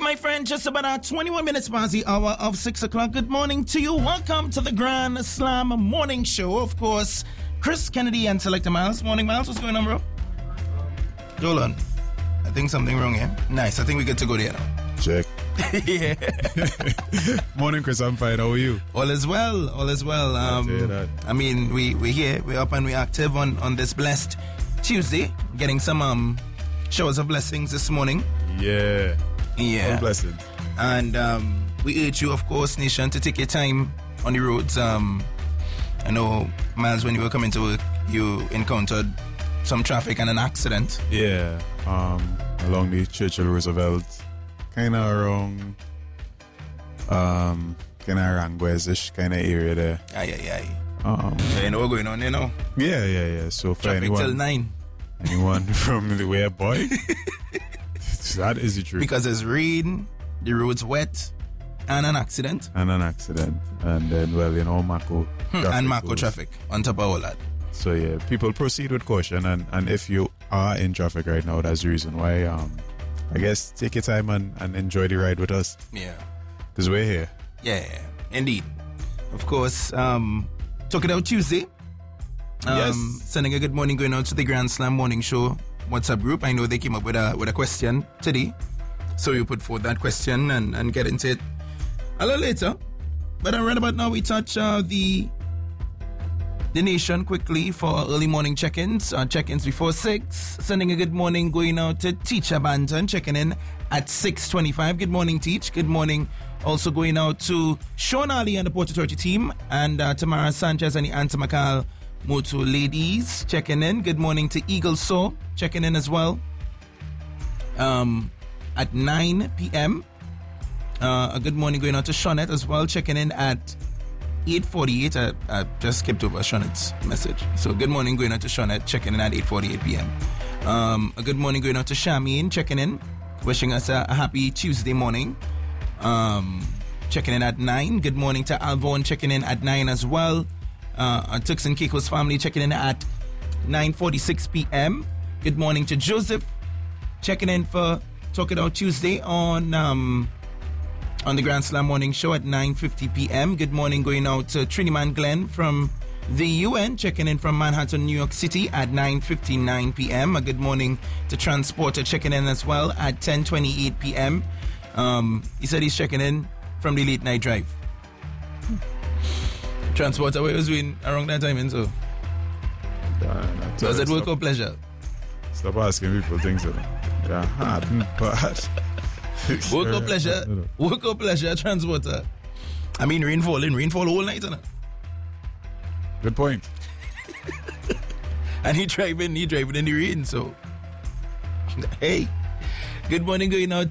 my friend, just about 21 minutes past the hour of 6 o'clock. Good morning to you. Welcome to the Grand Slam Morning Show. Of course, Chris Kennedy and Selector Miles. Morning, Miles. What's going on, bro? Hold on. I think something wrong here. Nice. I think we get to go there now. Check. Yeah. Morning, Chris. I'm fine. How are you? All is well. All is well. I mean, we're here. We're up and we're active on this blessed Tuesday. Getting some showers of blessings this morning. Yeah. Yeah. All blessings. And we urge you, of course, nation, to take your time on the roads. I know, Miles, when you were coming to work, you encountered some traffic and an accident. Yeah. Along the Churchill Roosevelt, kind of around, kind of Rangwez-ish kind of area there. Aye. You know what's going on, you know? Yeah. So for traffic anyone, till 9. Anyone from the way, boy, that is the truth. Because it's rain, the road's wet, and an accident. And then, well, you know, Mako. And Mako traffic on top of all that. So yeah, people proceed with caution, and if you are in traffic right now, that's the reason why. I guess take your time and enjoy the ride with us. Yeah, because we're here. Yeah, indeed. Of course, Talk It Out Tuesday. Yes. Sending a good morning going out to the Grand Slam Morning Show WhatsApp group. I know they came up with a question today, so we put forth that question and get into it a little later. But right about now, we touch the nation quickly for early morning check-ins. Check-ins before 6. Sending a good morning going out to Teacher Banton, checking in at 6:25. Good morning, Teach. Good morning. Also going out to Sean Ali and the Port Authority team, and Tamara Sanchez and the Antamacal Moto ladies checking in. Good morning to Eagle Saw, checking in as well. At 9 p.m. A good morning going out to Shawnette as well, checking in at 8:48. I just skipped over Shawnette's message. So good morning going out to Shawnette, checking in at 8:48 p.m. A good morning going out to Shamin, checking in, wishing us a happy Tuesday morning. Checking in at 9. Good morning to Alvon, checking in at 9 as well. Tux and Kiko's family checking in at 9:46 p.m. Good morning to Joseph, checking in for Talk It Out Tuesday on the Grand Slam Morning Show at 9:50 p.m. Good morning going out to Triniman Glenn from the UN, checking in from Manhattan, New York City at 9:59 p.m. A good morning to Transporter, checking in as well at 10:28 p.m. He said he's checking in from the late night drive. Transporter, what was doing around that time, and so was it work or pleasure? Stop asking people things that are hard and bad. Work or pleasure? Work or pleasure, Transporter? I mean, rainfall all night, isn't it? Good point. And he driving in the rain, so hey. Good morning going out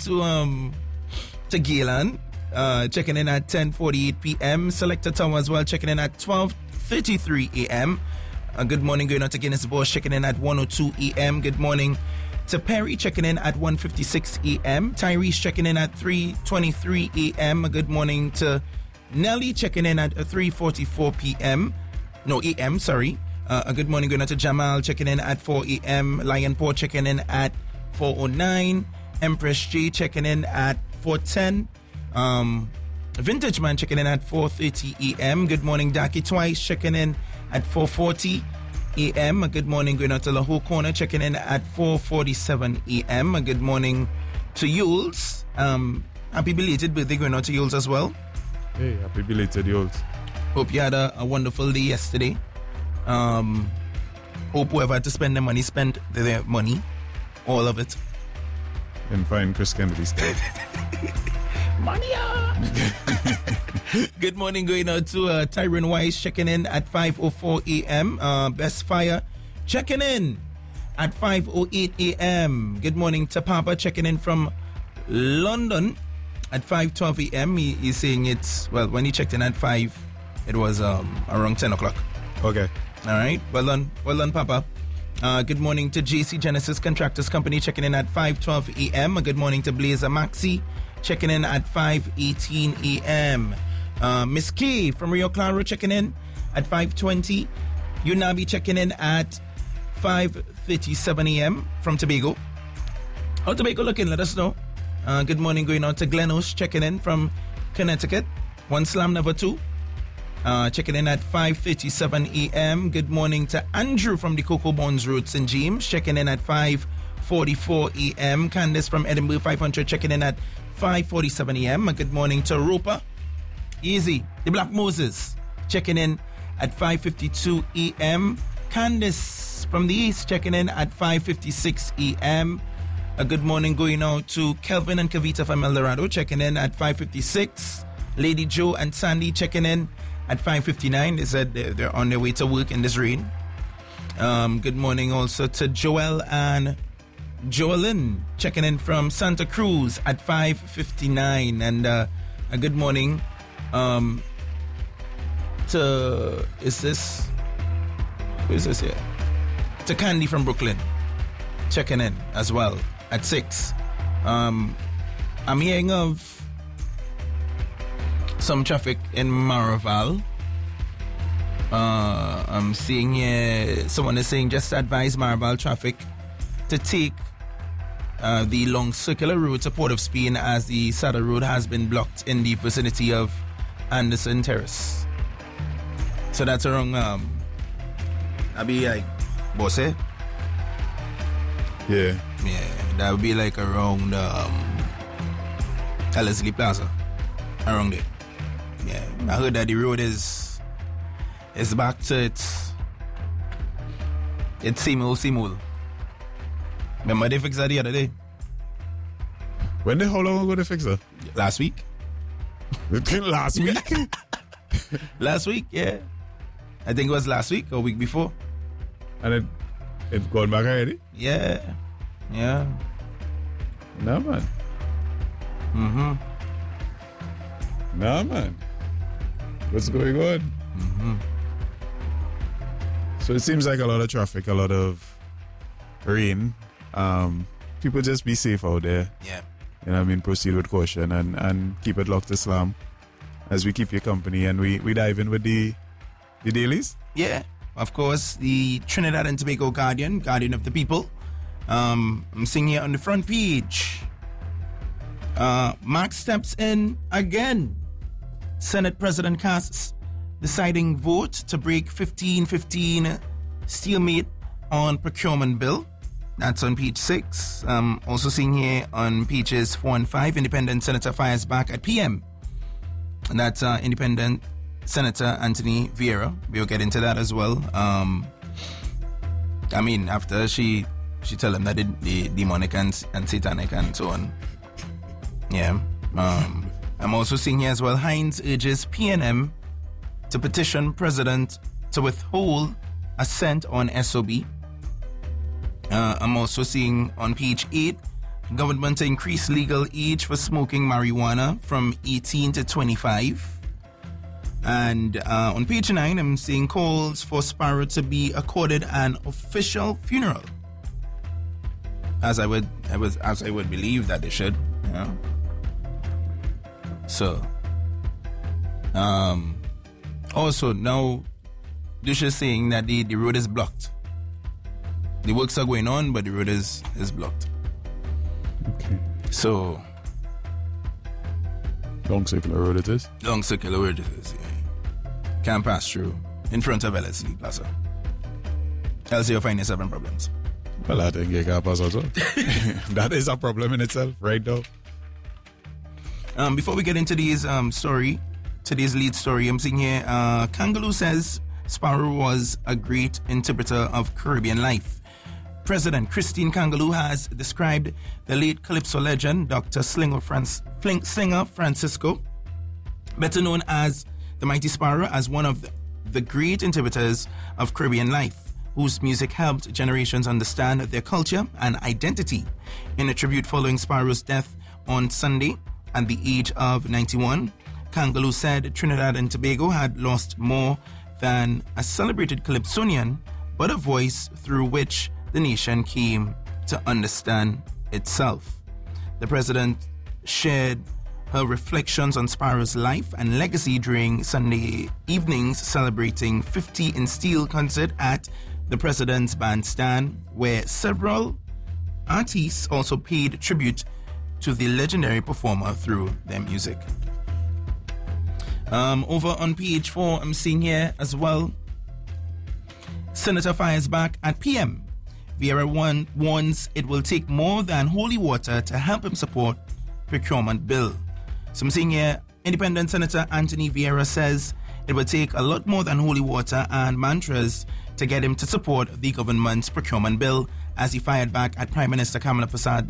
to Galen, checking in at 10:48 p.m. Selector Tom as well, checking in at 12:33 a.m. Good morning going out to Guinness Boss, checking in at 1:02 a.m. Good morning to Perry, checking in at 1:56 a.m. Tyrese checking in at 3:23 a.m. Good morning to Nelly, checking in at 3:44 p.m. No, a.m. Sorry. A good morning going out to Jamal, checking in at 4 a.m. Lion Paw checking in at 4:09. Empress J checking in at 4:10. Vintage Man checking in at 4:30 a.m. Good morning, Daki Twice checking in at 4:40 a.m. A good morning going out to Lahore Corner, checking in at 4:47 a.m. A good morning to Yules. Happy belated birthday going out to Yules as well. Hey, happy belated Yules. Hope you had a wonderful day yesterday. Hope whoever had to spend their money spent their money, all of it. And find Chris Kennedy state. Money. Good morning going out to Tyrone Wise, checking in at 5:04 a.m. Best Fire checking in at 5:08 a.m. Good morning to Papa, checking in from London at 5:12 a.m. He's saying it's, well, when he checked in at 5, it was around 10 o'clock. Okay. All right. Well done, Papa. Good morning to JC Genesis Contractors Company, checking in at 5:12 a.m. Good morning to Blazer Maxi, checking in at 5:18 a.m. Miss K from Rio Claro checking in at 5:20. Unabi checking in at 5:37 a.m. from Tobago. How Tobago looking? Let us know. Good morning going out to Glenos, checking in from Connecticut. One slam number 2. Checking in at 5:37 a.m. Good morning to Andrew from the Cocoa Bonds Road, St. James, checking in at 5:44 a.m. Candice from Edinburgh 500 checking in at 5:47 a.m. Good morning to Roper. Easy. The Black Moses checking in at 5:52 a.m. Candice from the East checking in at 5:56 a.m. A good morning going out to Kelvin and Kavita from El Dorado checking in at 5:56. Lady Joe and Sandy checking in at 5:59. They said they're on their way to work in this rain. Good morning also to Joel and Joelyn checking in from Santa Cruz at 5:59. And a good morning to who is this here? To Candy from Brooklyn checking in as well at 6. I'm hearing of some traffic in Maraval. I'm seeing here someone is saying just advise Maraval traffic to take the long circular route to Port of Spain as the Sada Road has been blocked in the vicinity of Anderson Terrace. So that's around I'll be like Bosse. Yeah, that would be like around Ellerslie Plaza. Around there. Yeah, I heard that the road is back to its simul. Remember they fixed that the other day? How long ago they fixed that? Last week. Last week? Last week, yeah. I think it was last week or week before. And it's gone back already? Yeah. No, man. No, man. What's going on? So it seems like a lot of traffic, a lot of rain. People just be safe out there. Yeah. You know what I mean? Proceed with caution and keep it locked to Slam as we keep you company and we dive in with the dailies. Yeah. Of course, the Trinidad and Tobago Guardian of the People. I'm seeing here on the front page. Mark steps in again. Senate President casts deciding vote to break 15-15 stalemate on procurement bill. That's on page 6. Also seeing here on pages 4 and 5, Independent Senator fires back at PM. And that's Independent Senator Anthony Vieira. We'll get into that as well. After she tell him that the demonic and satanic and so on. Yeah. I'm also seeing here as well, Hines urges PNM to petition President to withhold assent on SOB. I'm also seeing on page 8, government to increase legal age for smoking marijuana from 18 to 25. And on page 9, I'm seeing calls for Sparrow to be accorded an official funeral. As I would believe that they should. Yeah. So, also now, Dush is saying that the road is blocked. The works are going on, but the road is blocked. Okay. So, long circular road it is? Long circular road it is, yeah. Can't pass through in front of Ellerslie Plaza. Else you'll find yourself in problems. Well, I think you can pass also. That is a problem in itself, right now. Before we get into today's lead story, I'm seeing here, Kangaloo says Sparrow was a great interpreter of Caribbean life. President Christine Kangaloo has described the late Calypso legend, Dr. Slinger Francisco, better known as the Mighty Sparrow, as one of the great interpreters of Caribbean life, whose music helped generations understand their culture and identity. In a tribute following Sparrow's death on Sunday, at the age of 91, Kangaloo said Trinidad and Tobago had lost more than a celebrated Calypsonian, but a voice through which the nation came to understand itself. The president shared her reflections on Sparrow's life and legacy during Sunday evenings celebrating 50 in Steel concert at the President's Bandstand, where several artists also paid tribute to the legendary performer through their music. Over on page 4, I'm seeing here as well, Senator fires back at PM. Vieira warns it will take more than holy water to help him support procurement bill. So I'm seeing here, Independent Senator Anthony Vieira says it will take a lot more than holy water and mantras to get him to support the government's procurement bill, as he fired back at Prime Minister Kamala Persad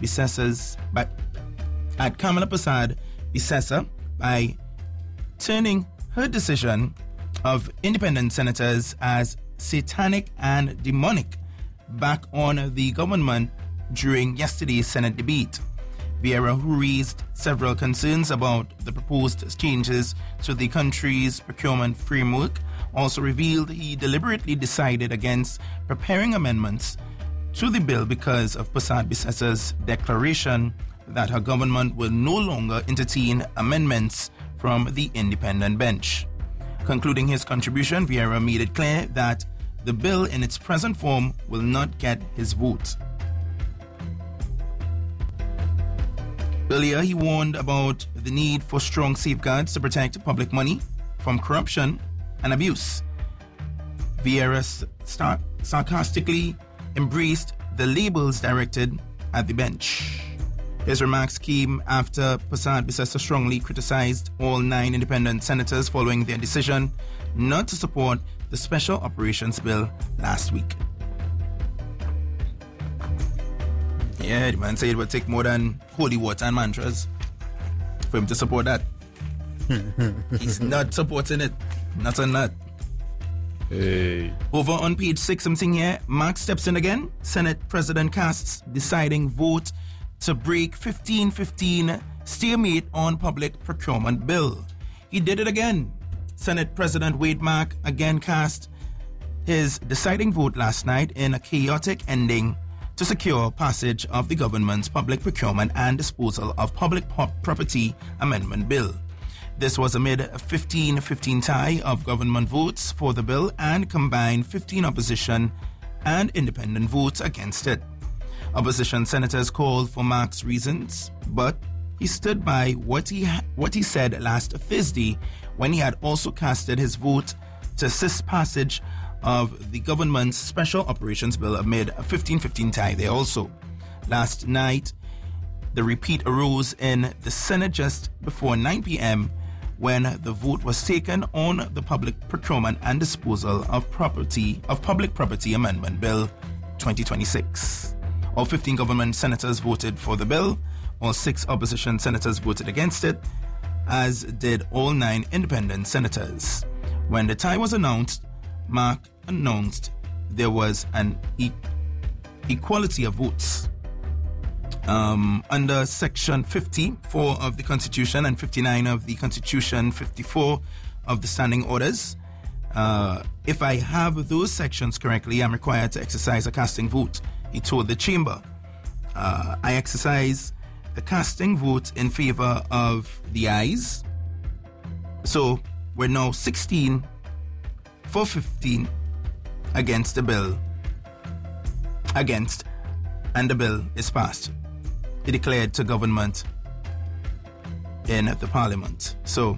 Bissessa by turning her decision of independent senators as satanic and demonic back on the government during yesterday's Senate debate. Vieira, who raised several concerns about the proposed changes to the country's procurement framework, also revealed he deliberately decided against preparing amendments to the bill because of Persad Bissessa's declaration that her government will no longer entertain amendments from the independent bench. Concluding his contribution, Vieira made it clear that the bill in its present form will not get his vote. Earlier, he warned about the need for strong safeguards to protect public money from corruption and abuse. Vieira sarcastically embraced the labels directed at the bench. His remarks came after Persad Bissessa strongly criticized all 9 independent senators following their decision not to support the Special Operations Bill last week. Yeah, the man said it would take more than holy water and mantras for him to support that. He's not supporting it. Not on that. Hey. Over on page 6, I'm seeing here, Mark steps in again. Senate President casts deciding vote to break 15-15 stalemate on public procurement bill. He did it again. Senate President Wade Mark again cast his deciding vote last night in a chaotic ending to secure passage of the government's public procurement and disposal of public property amendment bill. This was amid a 15-15 tie of government votes for the bill and combined 15 opposition and independent votes against it. Opposition senators called for Mark's reasons, but he stood by what he said last Thursday when he had also casted his vote to assist passage of the government's Special Operations Bill amid a 15-15 tie there also. Last night, the repeat arose in the Senate just before 9 p.m. when the vote was taken on the Public Procurement and Disposal of Public Property Amendment Bill 2026. All 15 government senators voted for the bill. All 6 opposition senators voted against it, as did all 9 independent senators. When the tie was announced, Mark announced there was an equality of votes. Under Section 54 of the Constitution and 59 of the Constitution, 54 of the Standing Orders, if I have those sections correctly, I'm required to exercise a casting vote. He told the chamber, I exercise the casting vote in favor of the ayes. So we're now 16 for 15 against the bill. Against, and the bill is passed. He declared to government in the parliament. So,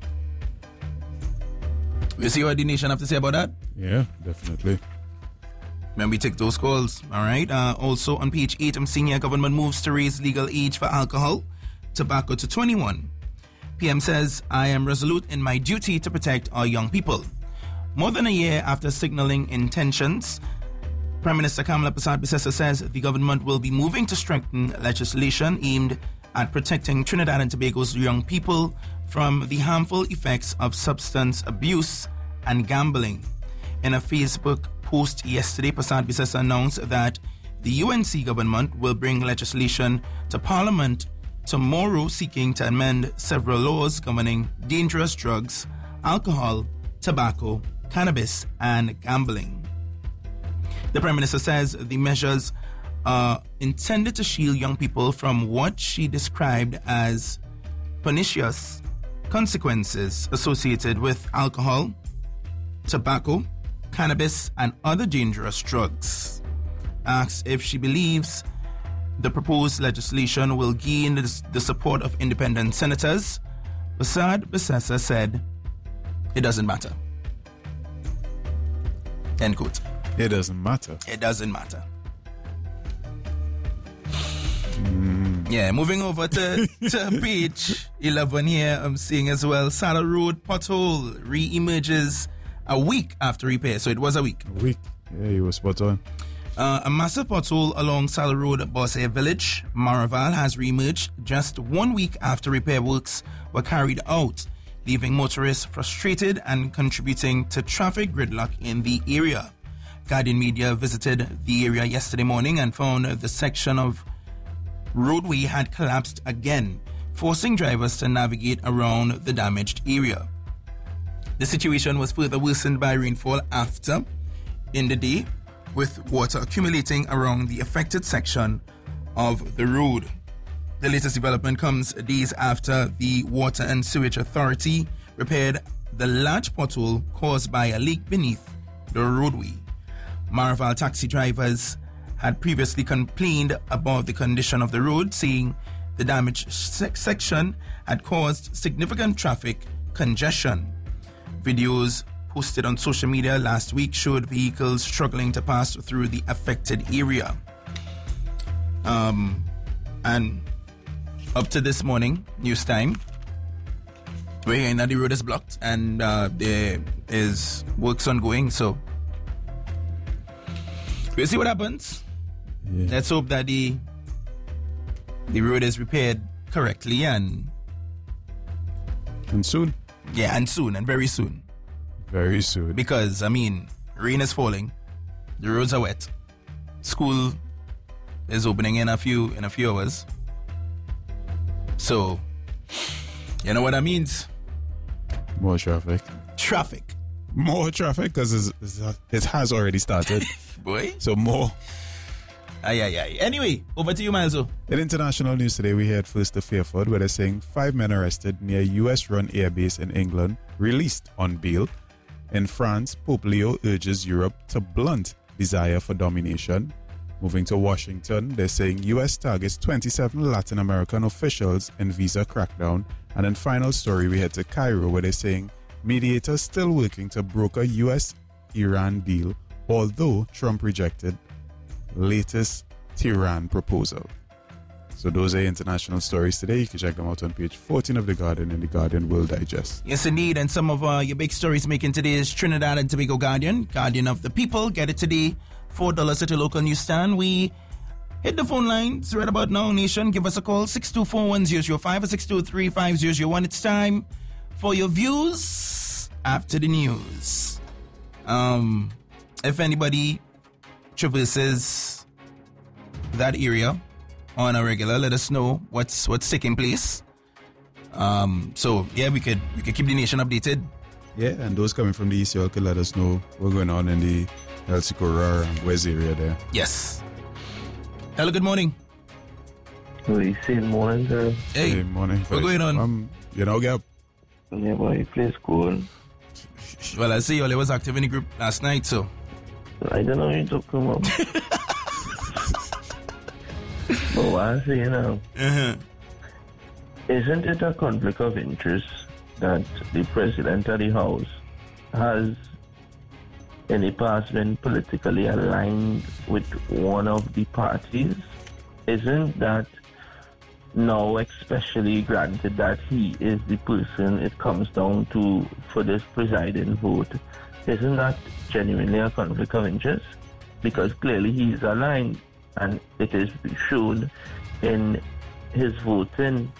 we see what the nation have to say about that? Yeah, definitely. When we take those calls, all right? Also on page 8, I'm seeing here government moves to raise legal age for alcohol, tobacco to 21. PM says, I am resolute in my duty to protect our young people. More than a year after signaling intentions, Prime Minister Kamala Persad Bissessa says the government will be moving to strengthen legislation aimed at protecting Trinidad and Tobago's young people from the harmful effects of substance abuse and gambling. In a Facebook post yesterday, Persad Bissessa announced that the UNC government will bring legislation to Parliament tomorrow seeking to amend several laws governing dangerous drugs, alcohol, tobacco, cannabis, and gambling. The Prime Minister says the measures are intended to shield young people from what she described as pernicious consequences associated with alcohol, tobacco, cannabis, and other dangerous drugs. Asks if she believes the proposed legislation will gain the support of independent senators, Basad Besessa said, "It doesn't matter." End quote. It doesn't matter. It doesn't matter. Yeah, moving over to page 11 here, I'm seeing as well, Saddle Road pothole re-emerges a week after repair. So it was a week. A week. Yeah, you were spot on. A massive pothole along Saddle Road, Bosse Village, Maraval, has re-emerged just 1 week after repair works were carried out, leaving motorists frustrated and contributing to traffic gridlock in the area. Guardian Media visited the area yesterday morning and found the section of roadway had collapsed again, forcing drivers to navigate around the damaged area. The situation was further worsened by rainfall after, in the day, with water accumulating around the affected section of the road. The latest development comes days after the Water and Sewage Authority repaired the large pothole caused by a leak beneath the roadway. Maraval taxi drivers had previously complained about the condition of the road, saying the damaged section had caused significant traffic congestion. Videos posted on social media last week showed vehicles struggling to pass through the affected area. And up to this morning, news time, we're hearing that the road is blocked and there is works ongoing, so we'll see what happens. Yeah. Let's hope that the road is repaired correctly and soon. Yeah, and soon, and very soon. Very soon. Because, I mean, rain is falling, the roads are wet, school is opening in a few hours. So, you know what that means? More traffic. Traffic. More traffic because it has already started. Boy. So more. Aye. Anyway, over to you, Milesy. In international news today, we heard first to Fairford, where they're saying 5 men arrested near US-run airbase in England released on bail. In France, Pope Leo urges Europe to blunt desire for domination. Moving to Washington, they're saying US targets 27 Latin American officials in visa crackdown. And in final story, we head to Cairo, where they're saying mediators still working to broker US-Iran deal, although Trump rejected latest Tehran proposal. So those are international stories today. You can check them out on page 14 of The Guardian and The Guardian World Digest. Yes, indeed. And some of your big stories making today's Trinidad and Tobago Guardian, Guardian of the People. Get it today, $4 at your local newsstand. We hit the phone lines right about now, nation. Give us a call, 624-1005 or 623-5001. It's time for your views after the news. If anybody traverses that area on a regular, let us know what's taking place. So yeah, we could keep the nation updated. Yeah, and those coming from the East, you all could let us know what's going on in the El Sicuro and West area there. Yes. Hello, good morning. We see morning, sir. Hey, morning. what's going on? You know, Gab. Yeah, boy, play school. Well, I see you all was active in the group last night, so I don't know when to come up. But what I say now, isn't it a conflict of interest that the President of the House has in the past been politically aligned with one of the parties? Isn't that now especially granted that he is the person it comes down to for this presiding vote? Isn't that genuinely a conflict of interest? Because clearly he is aligned, and it is shown in his voting.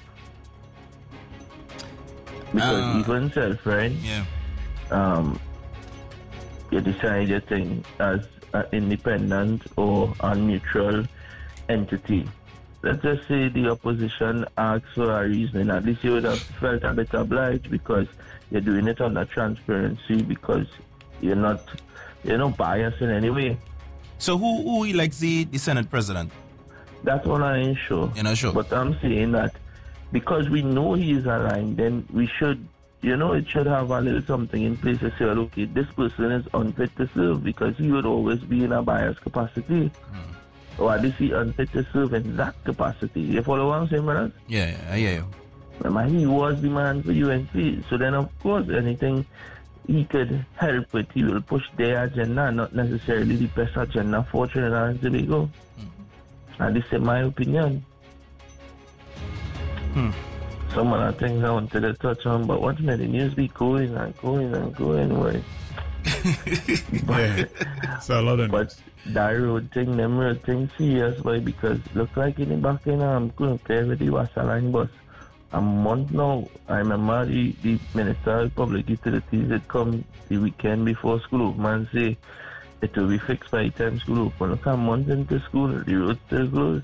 Because even self, right? yeah. You decide your thing as an independent or a neutral entity. Let's just say the opposition asks for a reason. At least you would have felt a bit obliged because you're doing it under transparency, because you're not biased in any way. So who elects the Senate President? That's what I ain't sure. You're not sure? But I'm saying that because we know he is aligned, then we should, it should have a little something in place to say, okay, this person is unfit to serve, because he would always be in a biased capacity. or is he unfit to serve in that capacity? You follow what I'm saying, brothers? Yeah, I hear you. Remember, he was the man for UNC. So then, of course, anything he could help with, he will push their agenda, not necessarily the best agenda for Trinidad and Tobago. And this is my opinion. Some of the things I wanted to touch on, but once the news be going and going and going, way. So a lot of But that road thing, them road thing serious, boy, because look like in the back in couldn't clear with the Wassaline bus. A month now, I remember the Minister of Public Utilities had come the weekend before school open and say it will be fixed by the time school open. Look, a month into school, the road still closed.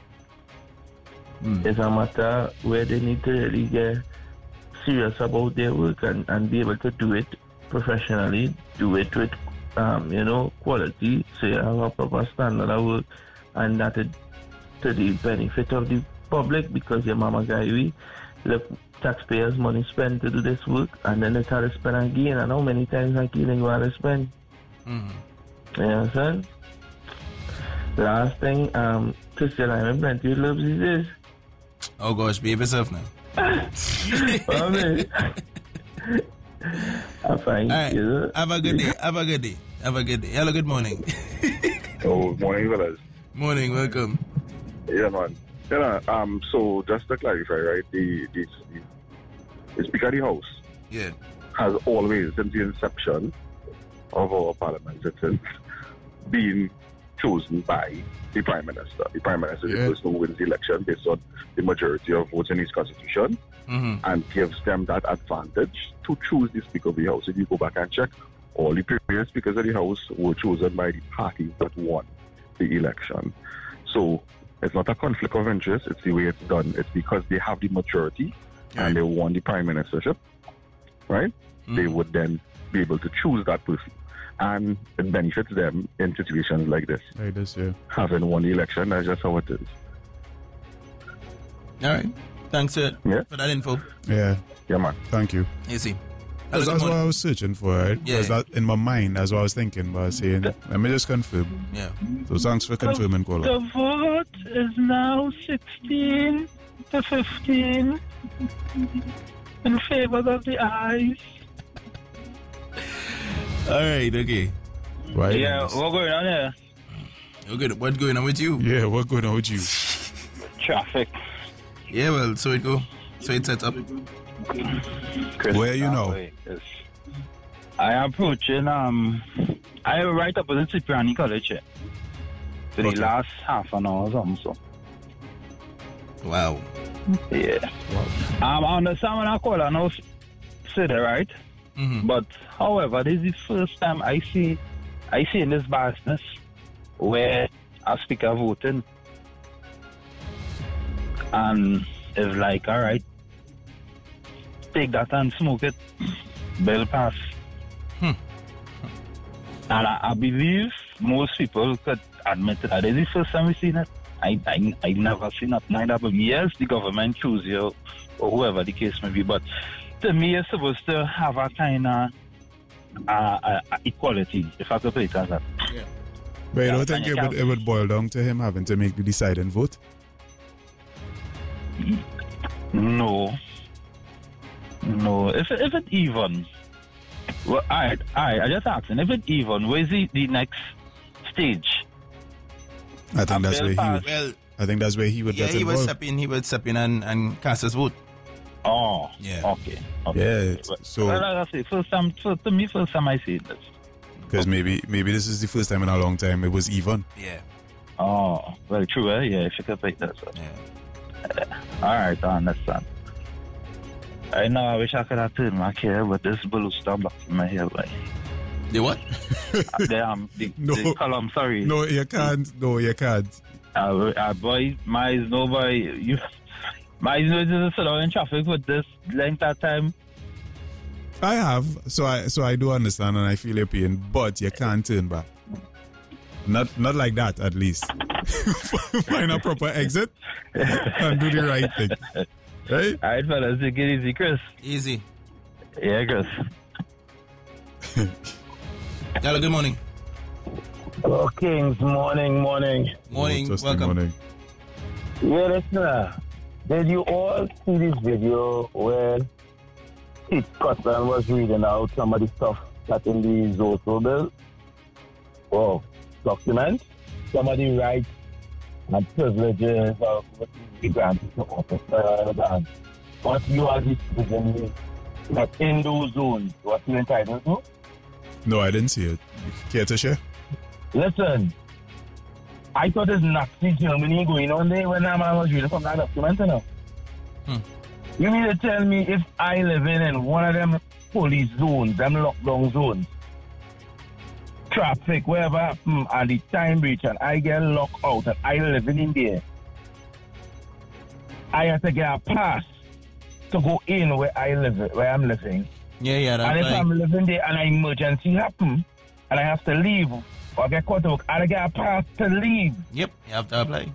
It's a matter where they need to really get serious about their work and be able to do it professionally, do it with, quality, so you have a proper standard of work, and that it to the benefit of the public, because your mama guy, we look, taxpayers' money spent to do this work, and then they try to spend again, and how many times I keep going to spend? You understand? Last thing, Christian, I remember plenty of loves is this. Oh gosh, behave yourself now. Well, man. I find All right. you. Have a good day. Have a good day. Have a good day. Hello, good morning. Oh, morning, fellas. Morning, welcome. Yeah, man. So just to clarify, right, the Speaker of the House Yeah. has always, since the inception of our parliament, since been chosen by the Prime Minister. The Prime Minister is the person who wins the election based on the majority of votes in his constitution, and gives them that advantage to choose the Speaker of the House. If you go back and check, all the previous Speakers of the House were chosen by the parties that won the election. So it's not a conflict of interest, it's the way it's done. It's because they have the majority and they won the Prime Ministership, right? They would then be able to choose that person. And it benefits them in situations like this. like this, yeah. Having won the election, that's just how it is. All right. Thanks for that info. Yeah, Yeah, man. thank you. Easy. That's what I was searching for, right? Yeah. Because that in my mind, that's what I was thinking, but I was saying, let me just confirm. Yeah. So thanks for confirming, The caller. vote is now 16 to 15 in favor of the ayes. All right. Okay. Why? Yeah, what's going on here? Okay. What's going on with you? Yeah, what's going on with you? Traffic. Yeah. Well, so it go. So it sets up. Where you know? I am approaching, I right up in Cipriani College here. For the Okay. last half an hour or something, so. Wow. Yeah. I understand when I call, I know said it right. But however, this is the first time I see in this biasness where a speaker voting and it's like, all right, take that and smoke it, bill pass. And I believe most people could admit that this is the first time we've seen it. I never seen it. Neither but yes, the government choose you or whoever the case may be, but to me, it's supposed to have a kind of equality, if I could put it as that. Yeah. But you Yeah, don't think it would boil down to him having to make the deciding vote? No. If it even, well, I just asking, if it even, where's the next stage? I think that's where he would. Well, I think that's where he would yeah, get he would involved. step in and cast his vote. Oh, Yeah. okay. Yeah, But, so- well, like I say, first time I see this. Because maybe this is the first time in a long time it was even. Yeah. Oh, well, true, eh? Yeah, if you could make that. So. Yeah. All right, I understand. I know, I wish I could have turned my hair, but this blue stuff back in my hair, like, The what? the color, I'm sorry. No, you can't. No, you can't. Boy, my is no boy, you, my is no just sit down in traffic with this length of time. I have, so I do understand and I feel your pain, but you can't turn back. Not like that, at least. Find a proper exit and do the right thing. Right? All right, fellas, take it easy, Chris. Easy. Yeah, Chris. Hello, good morning. Hello, Kings. Morning. Morning. Welcome. Morning. Yeah, listener. Did you all see this video where Keith Scotland was reading out some of the stuff that's in the Zoto bill? Oh, document. Some of the rights and privileges of what we granted to officers and what you are citizen that in those zones, what you're entitled to? No, I didn't see it. Care to share? Listen, I thought it's Nazi Germany going on there when that man was reading from that document, you know. You mean to tell me if I live in one of them police zones, them lockdown zones, traffic, wherever happen, and the time breach, and I get locked out, and I living in there, I have to get a pass to go in where I'm living. Yeah, that's and if like... I'm living there and an emergency happen, and I have to leave, or get caught out, I get a pass to leave. Yep, you have to apply.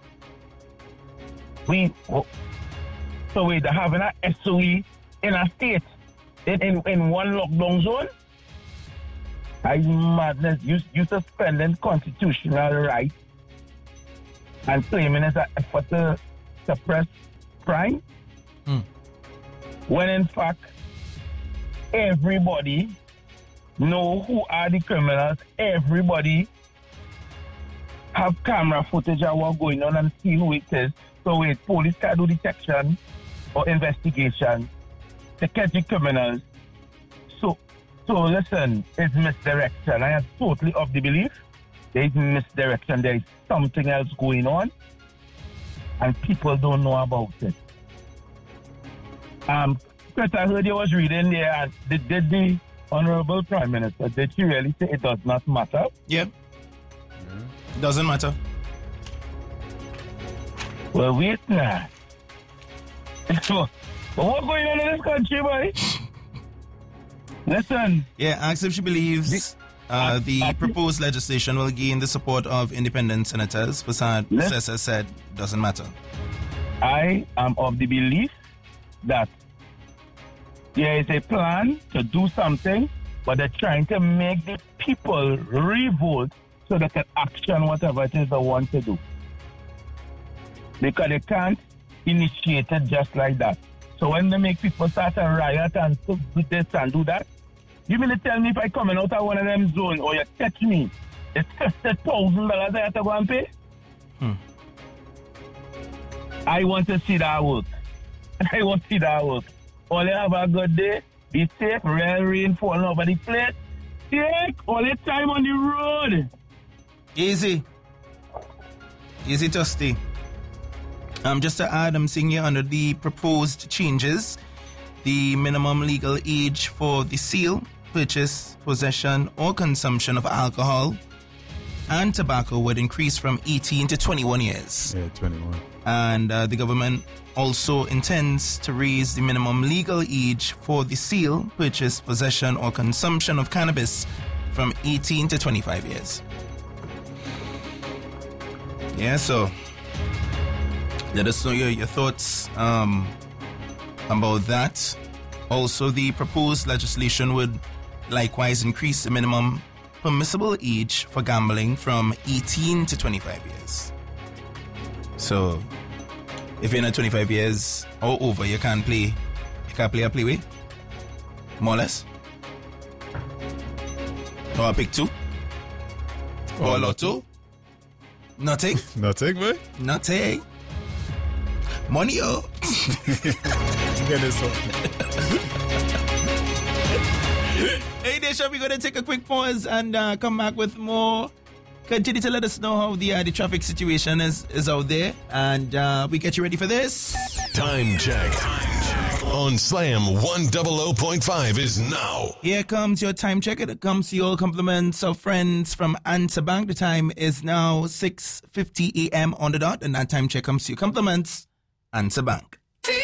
So they're having a SOE in a state, in one lockdown zone? That's madness. You suspending constitutional rights and claiming it's an effort to suppress crime? When in fact, everybody know who are the criminals. Everybody have camera footage of what's going on and see who it is. So wait, police can do detection or investigation to catch the criminals. So listen, it's misdirection. I am totally of the belief there is misdirection. There is something else going on and people don't know about it. Chris, I heard you was reading there and did the Honorable Prime Minister, did she really say it does not matter? Yeah. Doesn't matter. Well, wait now. What's going on in this country, boy? Listen. Yeah, ask if she believes the proposed legislation will gain the support of independent senators. Fasad Sessa said doesn't matter. I am of the belief that there is a plan to do something, but they're trying to make the people revolt so they can action whatever it is they want to do. Because they can't initiate it just like that. So when they make people start a riot and do this and do that, you mean to tell me if I coming out of one of them zones or you catch me, it's $50,000 I have to go and pay? I want to see that work. All you have a good day, be safe, rain falling over the plate. Take all the time on the road. Easy to stay. Just to add, I'm seeing here under the proposed changes, the minimum legal age for the sale, purchase, possession, or consumption of alcohol and tobacco would increase from 18 to 21 years. Yeah, 21. And the government also intends to raise the minimum legal age for the sale, purchase, possession, or consumption of cannabis from 18 to 25 years. Yeah, so let us know your thoughts about that. Also, the proposed legislation would likewise increase the minimum permissible age for gambling from 18 to 25 years. So, if you're not 25 years or over, you can't play a playway, more or less. Or a pick two. Or a lotto. Nothing. Nothing, boy? Nothing. Money, oh. Get this up. Hey, Desha, we're going to take a quick pause and come back with more. Continue to let us know how the traffic situation is out there. And we get you ready for this. Time check on Slam 100.5 is now. Here comes your time check. It comes to your compliments of friends from Answer Bank. The time is now 6:50 a.m. on the dot. And that time check comes to your compliments, Answer Bank.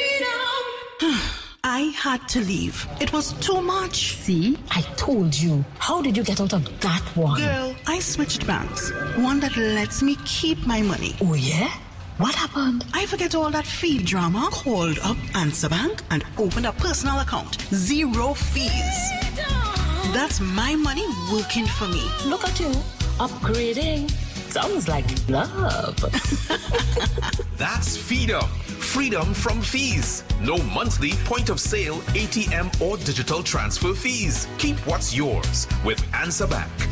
I had to leave. It was too much. See, I told you. How did you get out of that one? Girl, I switched banks. One that lets me keep my money. Oh, yeah? What happened? I forget all that fee drama. Called up Answer Bank and opened a personal account. 0 fees. That's my money working for me. Look at you. Upgrading sounds like love. That's Freedom. Freedom from fees. No monthly point of sale, ATM, or digital transfer fees. Keep what's yours with Answer Bank.